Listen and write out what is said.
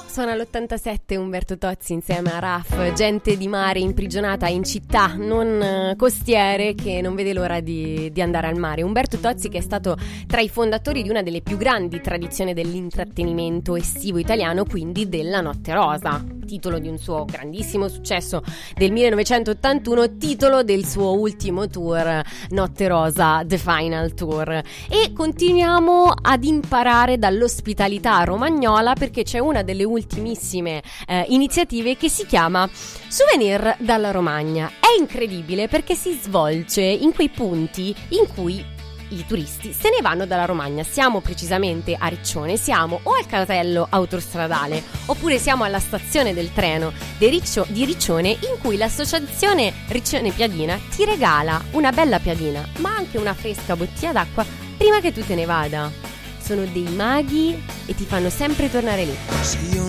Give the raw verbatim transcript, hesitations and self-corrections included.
Suona l'ottantasette Umberto Tozzi insieme a Raf, gente di mare imprigionata in città non costiere che non vede l'ora di, di andare al mare. Umberto Tozzi, che è stato tra i fondatori di una delle più grandi tradizioni dell'intrattenimento estivo italiano, quindi della Notte Rosa, titolo di un suo grandissimo successo del millenovecentottantuno, titolo del suo ultimo tour, Notte Rosa The Final Tour. E continuiamo ad imparare dall'ospitalità romagnola, perché c'è una delle ultimissime eh, iniziative che si chiama Souvenir dalla Romagna. È incredibile perché si svolge in quei punti in cui i turisti se ne vanno dalla Romagna. Siamo precisamente a Riccione, siamo o al casello autostradale oppure siamo alla stazione del treno di, Riccio, di Riccione, in cui l'associazione Riccione Piadina ti regala una bella piadina, ma anche una fresca bottiglia d'acqua prima che tu te ne vada. Sono dei maghi e ti fanno sempre tornare lì. Se io